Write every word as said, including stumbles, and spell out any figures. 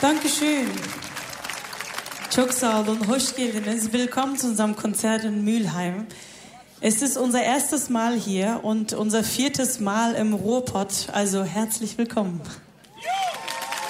Dankeschön. Çok sağ olun, hoş geldiniz. Willkommen zu unserem Konzert in Mülheim. Es ist unser erstes Mal hier und unser viertes Mal im Ruhrpott, also herzlich willkommen.